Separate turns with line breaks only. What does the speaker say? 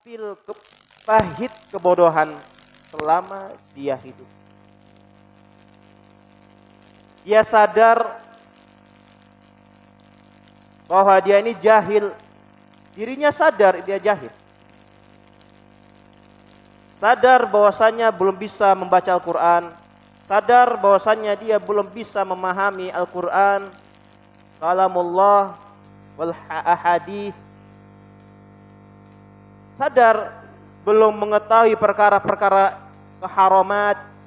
feel pahit kebodohan selama dia hidup. Dia sadar bahwa dia ini jahil. Dirinya sadar dia jahil. Sadar bahwasanya belum bisa membaca Al-Quran. Sadar bahwasanya dia belum bisa memahami Al-Quran, kalamullah wal ahadith. Sadar belum mengetahui perkara-perkara keharamat,